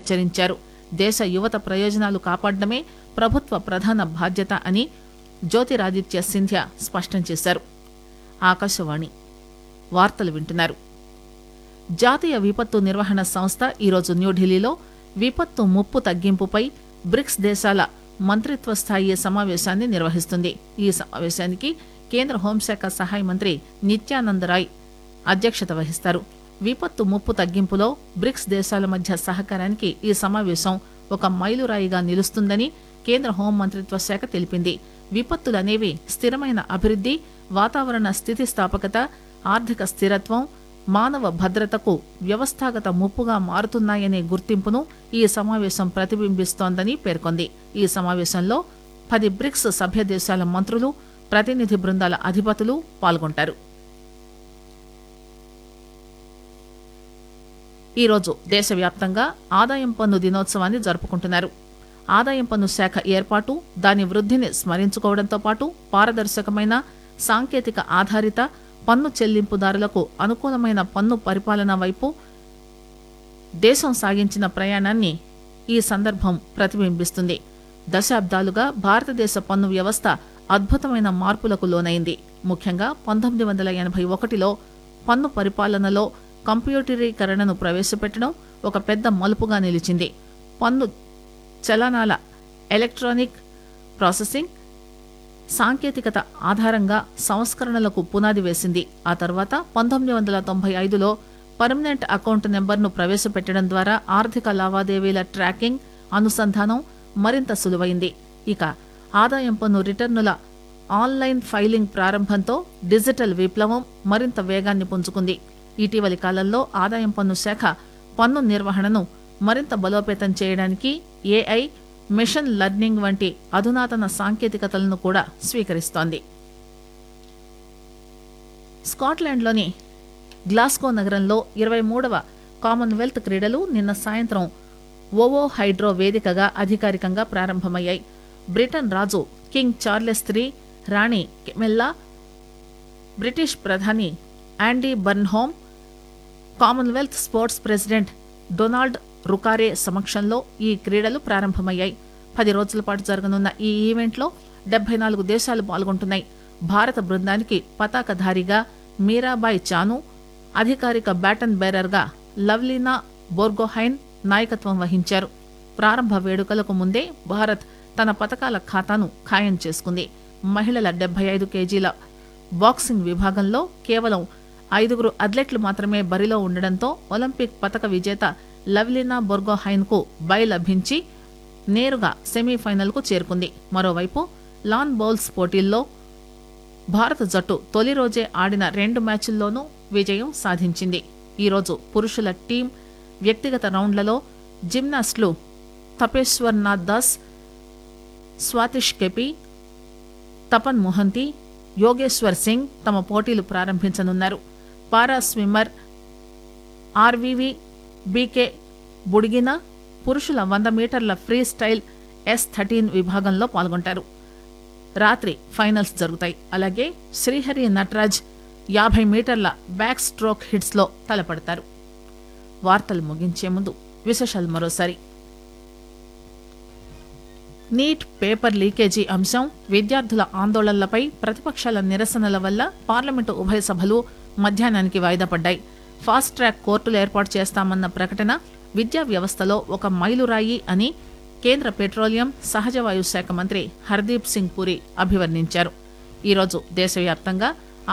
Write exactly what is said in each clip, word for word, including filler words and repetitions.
హెచ్చరించారు. దేశ యువత ప్రయోజనాలు కాపాడడమే ప్రభుత్వ ప్రధాన బాధ్యత అని జ్యోతిరాదిత్య సింధ్యా స్పష్టం చేశారు. ఆకాశవాణి వార్తలు వింటున్నారు. జాతీయ విపత్తు నిర్వహణ సంస్థ ఈరోజు న్యూఢిల్లీలో విపత్తు ముప్పు తగ్గింపుపై బ్రిక్స్ దేశాల మంత్రిత్వ స్థాయి సమావేశాన్ని నిర్వహిస్తుంది. ఈ సమావేశానికి కేంద్ర హోంశాఖ సహాయ మంత్రి నిత్యానంద్ రాయ్ అధ్యక్షత వహిస్తారు. విపత్తు ముప్పు తగ్గింపులో బ్రిక్స్ దేశాల మధ్య సహకారానికి ఈ సమావేశం ఒక మైలురాయిగా నిలుస్తుందని కేంద్ర హోం మంత్రిత్వ శాఖ తెలిపింది. విపత్తులనేవి స్థిరమైన అభివృద్ది, వాతావరణ స్థితిస్థాపకత, ఆర్థిక స్థిరత్వం, మానవ భద్రతకు వ్యవస్థాగత ముప్పుగా మారుతున్నాయనే గుర్తింపును ఈ సమావేశం ప్రతిబింబిస్తోందని పేర్కొంది. ఈ సమావేశంలో పది బ్రిక్స్ సభ్య దేశాల మంత్రులు, ప్రతినిధి బృందాల అధిపతులు పాల్గొంటారు. ఈరోజు దేశవ్యాప్తంగా ఆదాయం పన్ను దినోత్సవాన్ని జరుపుకుంటున్నారు. ఆదాయం పన్ను శాఖ ఏర్పాటు, దాని వృద్ధిని స్మరించుకోవడంతో పాటు పారదర్శకమైన, సాంకేతిక ఆధారిత పన్ను చెల్లింపుదారులకు అనుకూలమైన పన్ను పరిపాలన వైపు దేశం సాగించిన ప్రయాణాన్ని ఈ సందర్భం ప్రతిబింబిస్తుంది. దశాబ్దాలుగా భారతదేశ పన్ను వ్యవస్థ అద్భుతమైన మార్పులకు లోనైంది. ముఖ్యంగా పంతొమ్మిది వందల ఎనభై ఒకటిలో పన్ను పరిపాలనలో కంప్యూటరీకరణను ప్రవేశపెట్టడం ఒక పెద్ద మలుపుగా నిలిచింది. పన్ను చలనాల ఎలక్ట్రానిక్ ప్రాసెసింగ్, సాంకేతికత ఆధారంగా సంస్కరణలకు పునాది వేసింది. ఆ తర్వాత పంతొమ్మిది వందల తొంభై ఐదులో పర్మనెంట్ అకౌంట్ నెంబర్ను ప్రవేశపెట్టడం ద్వారా ఆర్థిక లావాదేవీల ట్రాకింగ్, అనుసంధానం మరింత సులువైంది. ఇక ఆదాయం పన్ను రిటర్నుల ఆన్లైన్ ఫైలింగ్ ప్రారంభంతో డిజిటల్ విప్లవం మరింత వేగాన్ని పుంజుకుంది. ఇటీవలి కాలంలో ఆదాయం పన్ను శాఖ పన్ను నిర్వహణను మరింత బలోపేతం చేయడానికి ఏఐ, మెషిన్ లెర్నింగ్ వంటి అధునాతన సాంకేతికతలను కూడా స్వీకరిస్తోంది. స్కాట్లాండ్లోని గ్లాస్గో నగరంలో ఇరవై మూడవ కామన్వెల్త్ క్రీడలు నిన్న సాయంత్రం ఓవో హైడ్రో వేదికగా అధికారికంగా ప్రారంభమయ్యాయి. బ్రిటన్ రాజు కింగ్ చార్లెస్ త్రీ, రాణి కెమెల్లా, బ్రిటిష్ ప్రధాని యాండీ బర్న్హోమ్, కామన్వెల్త్ స్పోర్ట్స్ ప్రెసిడెంట్ డొనాల్డ్ రుకారే సమక్షంలో ఈ క్రీడలు ప్రారంభమయ్యాయి. పది రోజుల పాటు జరగనున్న ఈ ఈవెంట్లో డెబ్బై నాలుగు దేశాలు పాల్గొంటున్నాయి. భారత బృందానికి పతాకధారిగా మీరాబాయ్ చాను, అధికారిక బ్యాటన్ బేరర్గా లవ్లీనా బోర్గోహైన్ నాయకత్వం వహించారు. ప్రారంభ వేడుకలకు ముందే భారత్ తన పతకాల ఖాతాను ఖాయం చేసుకుంది. మహిళల డెబ్బై ఐదు కేజీల బాక్సింగ్ విభాగంలో కేవలం ఐదుగురు అథ్లెట్లు మాత్రమే బరిలో ఉండడంతో ఒలింపిక్ పతక విజేత లవ్లీనా బోర్గోహైన్ కు బై లభించి నేరుగా సెమీఫైనల్ కు చేరుకుంది. మరోవైపు లాన్ బౌల్స్ పోటీల్లో భారత జట్టు తొలి రోజే ఆడిన రెండు మ్యాచ్ల్లోనూ విజయం సాధించింది. ఈరోజు పురుషుల టీం వ్యక్తిగత రౌండ్లలో జిమ్నాస్టులు తపేశ్వర్ నాథ్ దాస్, స్వాతిష్ కెపి, తపన్ మొహంతి, యోగేశ్వర్ సింగ్ తమ పోటీలు ప్రారంభించనున్నారు. పారా స్విమ్మర్ ఆర్వీవీ బీకే బుడిగిన పురుషుల వంద మీటర్ల ఫ్రీ స్టైల్ ఎస్ థర్టీన్ విభాగంలో పాల్గొంటారు. రాత్రి ఫైనల్స్ జరుగుతాయి. అలాగే శ్రీహరి నటరాజ్ యాభై మీటర్ల బ్యాక్ స్ట్రోక్ హిట్స్ లో తలపడతారు. వార్తలు ముగించే ముందు విశేషాలు మరోసారి. నీట్ పేపర్ లీకేజీ అంశం, విద్యార్థుల ఆందోళనలపై ప్రతిపక్షాల నిరసనల వల్ల పార్లమెంటు ఉభయ సభలు మధ్యాహ్నానికి వాయిదా పడ్డాయి. ఫాస్ట్ ట్రాక్ కోర్టులు ఏర్పాటు చేస్తామన్న ప్రకటన విద్యా వ్యవస్థలో ఒక మైలురాయి అని కేంద్ర పెట్రోలియం, సహజవాయు శాఖ మంత్రి హర్దీప్ సింగ్ పూరి అభివర్ణించారు. ఈరోజు దేశవ్యాప్తంగా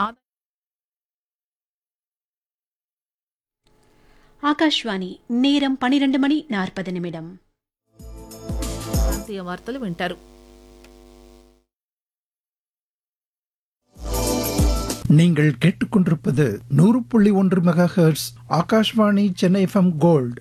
ఆకాశవాణి నేరం పనిరెండు మణి నాற்பది నిమిడం ప్రాంతీయ వార్తలు వింటారు. நீங்கள் கேட்டுக்கொண்டிருப்பது நூறு புள்ளி ஒன்று mega hertz Akashvani Chennai FM gold.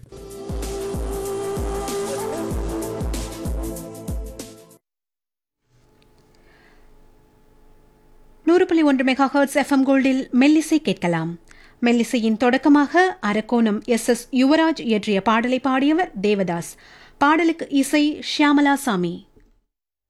நூறு புள்ளி ஒன்று மெகா ஹெர்ட்ஸ் எஃப்எம் கோல்டில் மெல்லிசை கேட்கலாம். மெல்லிசையின் தொடக்கமாக அரக்கோணம் எஸ் எஸ் யுவராஜ் இயற்றிய பாடலை பாடியவர் தேவதாஸ். பாடலுக்கு இசை ஷியாமலா சாமி.